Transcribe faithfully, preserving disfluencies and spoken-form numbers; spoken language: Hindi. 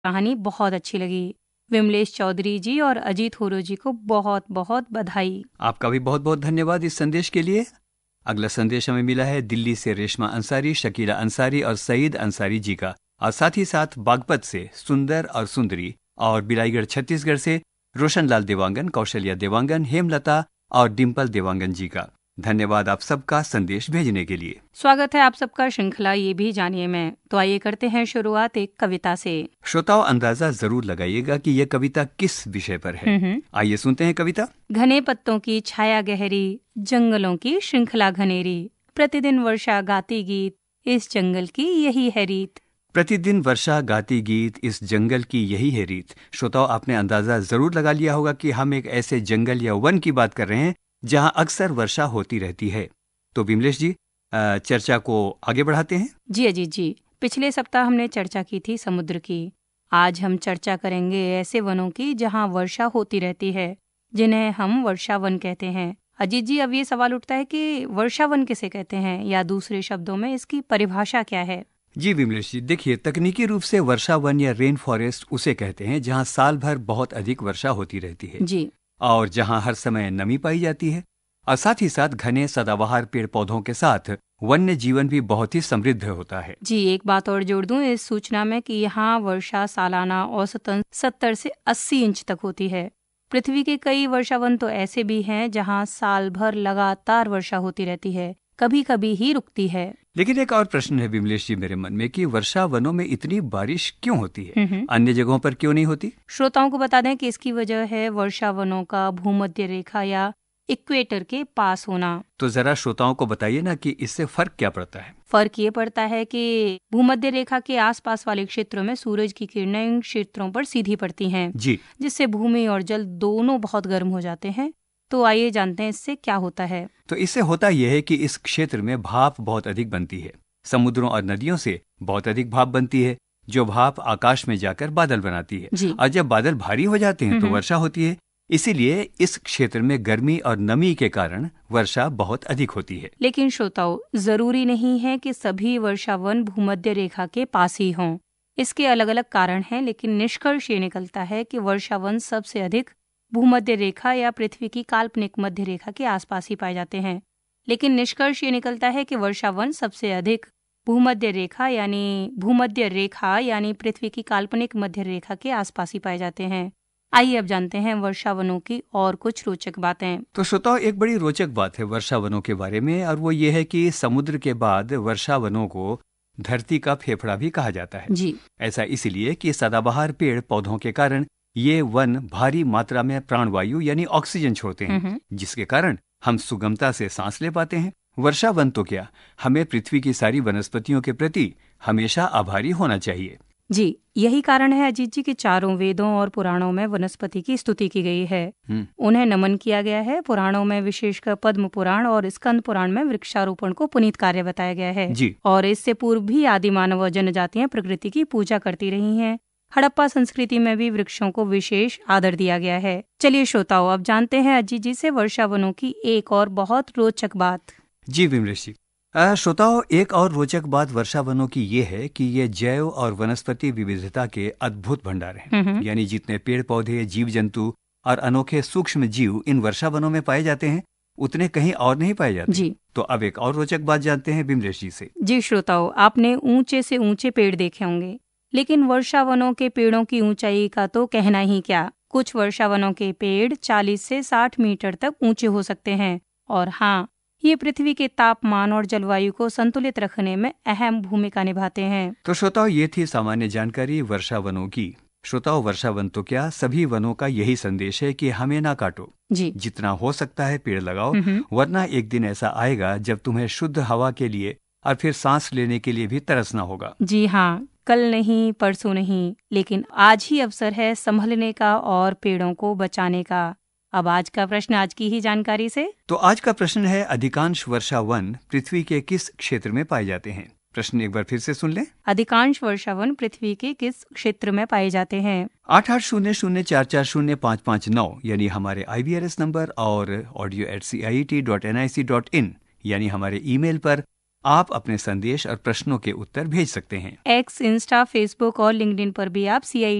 कहानी बहुत अच्छी लगी। विमलेश चौधरी जी और अजीत होरो जी को बहुत बहुत बधाई। आपका भी बहुत बहुत धन्यवाद इस संदेश के लिए। अगला संदेश हमें मिला है दिल्ली से रेशमा अंसारी, शकीला अंसारी और सईद अंसारी जी का, और साथ ही साथ बागपत से सुंदर और सुंदरी, और बिलाईगढ़ छत्तीसगढ़ से रोशनलाल देवांगन, कौशल्या देवांगन, हेमलता और डिम्पल देवांगन जी का। धन्यवाद आप सबका संदेश भेजने के लिए। स्वागत है आप सबका श्रृंखला ये भी जानिए में। तो आइए करते हैं शुरुआत एक कविता से। श्रोताओं, अंदाजा जरूर लगाइएगा कि यह कविता किस विषय पर है। आइए सुनते हैं कविता। घने पत्तों की छाया गहरी, जंगलों की श्रृंखला घनेरी, प्रतिदिन वर्षा गाती गीत, इस जंगल की यही है रीत। प्रतिदिन वर्षा गाती गीत, इस जंगल की यही है रीत। श्रोताओं, आपने अंदाजा जरूर लगा लिया होगा कि हम एक ऐसे जंगल या वन की बात कर रहे हैं जहां अक्सर वर्षा होती रहती है। तो विमलेश जी, चर्चा को आगे बढ़ाते हैं। जी अजीत जी, पिछले सप्ताह हमने चर्चा की थी समुद्र की। आज हम चर्चा करेंगे ऐसे वनों की जहां वर्षा होती रहती है, जिन्हें हम वर्षा वन कहते हैं। अजीत जी, अब ये सवाल उठता है कि वर्षा वन किसे कहते हैं, या दूसरे शब्दों में इसकी परिभाषा क्या है? जी विमलेश जी, देखिए, तकनीकी रूप से वर्षा वन या रेन फॉरेस्ट उसे कहते हैं जहां साल भर बहुत अधिक वर्षा होती रहती है जी, और जहां हर समय नमी पाई जाती है, और साथ ही साथ घने सदाबहार पेड़ पौधों के साथ वन्य जीवन भी बहुत ही समृद्ध होता है। जी, एक बात और जोड़ दूं इस सूचना में कि यहाँ वर्षा सालाना औसतन सत्तर से अस्सी इंच तक होती है। पृथ्वी के कई वर्षावन तो ऐसे भी हैं जहाँ साल भर लगातार वर्षा होती रहती है, कभी कभी ही रुकती है। लेकिन एक और प्रश्न है विमलेश जी मेरे मन में कि वर्षा वनों में इतनी बारिश क्यों होती है, अन्य जगहों पर क्यों नहीं होती? श्रोताओं को बता दें कि इसकी वजह है वर्षा वनों का भूमध्य रेखा या इक्वेटर के पास होना। तो जरा श्रोताओं को बताइए ना कि इससे फर्क क्या पड़ता है। फर्क ये पड़ता है कि भूमध्य रेखा के आसपास वाले क्षेत्रों में सूरज की किरणें इन क्षेत्रों पर सीधी पड़ती हैं, जी, जिससे भूमि और जल दोनों बहुत गर्म हो जाते हैं। तो आइए जानते हैं इससे क्या होता है। तो इससे होता यह है कि इस क्षेत्र में भाप बहुत अधिक बनती है। समुद्रों और नदियों से बहुत अधिक भाप बनती है, जो भाप आकाश में जाकर बादल बनाती है, और जब बादल भारी हो जाते हैं तो वर्षा होती है। इसीलिए इस क्षेत्र में गर्मी और नमी के कारण वर्षा बहुत अधिक होती है। लेकिन श्रोताओं, जरूरी नहीं है कि सभी वर्षा वन भूमध्य रेखा के पास ही हों। इसके अलग अलग कारण हैं, लेकिन निष्कर्ष ये निकलता है कि वर्षा वन सबसे अधिक भूमध्य रेखा या पृथ्वी की काल्पनिक मध्य रेखा के आसपास ही पाए जाते हैं। लेकिन निष्कर्ष ये निकलता है कि वर्षा वन सबसे अधिक भूमध्य रेखा यानी भूमध्य रेखा यानी पृथ्वी की काल्पनिक मध्य रेखा के आसपास ही पाए जाते हैं। आइए अब जानते हैं वर्षा वनों की और कुछ रोचक बातें। तो श्रोताओं, एक बड़ी रोचक बात है वर्षा वनों के बारे में, और वो ये है कि समुद्र के बाद वर्षा वनों को धरती का फेफड़ा भी कहा जाता है। जी, ऐसा इसलिए कि सदाबहार पेड़ पौधों के कारण ये वन भारी मात्रा में प्राणवायु यानी ऑक्सीजन छोड़ते हैं, जिसके कारण हम सुगमता से सांस ले पाते हैं। वर्षा वन तो क्या, हमें पृथ्वी की सारी वनस्पतियों के प्रति हमेशा आभारी होना चाहिए। जी, यही कारण है अजीत जी कि चारों वेदों और पुराणों में वनस्पति की स्तुति की गई है, उन्हें नमन किया गया है। पुराणों में विशेषकर पद्म पुराण और स्कंद पुराण में वृक्षारोपण को पुनीत कार्य बताया गया है। जी। और इससे पूर्व भी आदि मानव और जनजातियां प्रकृति की पूजा करती रही हैं। हड़प्पा संस्कृति में भी वृक्षों को विशेष आदर दिया गया है। चलिए श्रोताओं, अब जानते हैं अजीत जी से वर्षा वनों की एक और बहुत रोचक बात। जी विमलेश जी, श्रोताओं, एक और रोचक बात वर्षा वनों की ये है कि ये जैव और वनस्पति विविधता के अद्भुत भंडार हैं। यानी जितने पेड़ पौधे, जीव जंतु और अनोखे सूक्ष्म जीव इन वर्षा वनों में पाए जाते हैं, उतने कहीं और नहीं पाए जाते। जी। तो अब एक और रोचक बात जानते हैं विमलेश जी से। जी श्रोताओं, आपने ऊंचे से ऊंचे पेड़ देखे होंगे, लेकिन वर्षा वनों के पेड़ों की ऊंचाई का तो कहना ही क्या। कुछ वर्षा वनों के पेड़ चालीस से साठ मीटर तक ऊंचे हो सकते हैं। और हाँ, ये पृथ्वी के तापमान और जलवायु को संतुलित रखने में अहम भूमिका निभाते हैं। तो श्रोताओं, ये थी सामान्य जानकारी वर्षा वनों की। श्रोताओं, वर्षा वन तो क्या, सभी वनों का यही संदेश है कि हमें ना काटो। जी, जितना हो सकता है पेड़ लगाओ, वरना एक दिन ऐसा आएगा जब तुम्हें शुद्ध हवा के लिए और फिर सांस लेने के लिए भी तरसना होगा। जी हाँ, कल नहीं, परसों नहीं, लेकिन आज ही अवसर है संभलने का और पेड़ों को बचाने का। अब आज का प्रश्न आज की ही जानकारी से। तो आज का प्रश्न है, अधिकांश वर्षा वन पृथ्वी के किस क्षेत्र में पाए जाते हैं? प्रश्न एक बार फिर से सुन लें। अधिकांश वर्षा वन पृथ्वी के किस क्षेत्र में पाए जाते हैं? आठ आठ शून्य शून्य चार चार शून्य पाँच पाँच नौ यानी हमारे आई बी आर एस नंबर, और audio eight C I T dot N I C dot in यानी हमारे ईमेल पर आप अपने संदेश और प्रश्नों के उत्तर भेज सकते हैं। एक्स, इंस्टा, फेसबुक और लिंक्डइन पर भी आप सी आई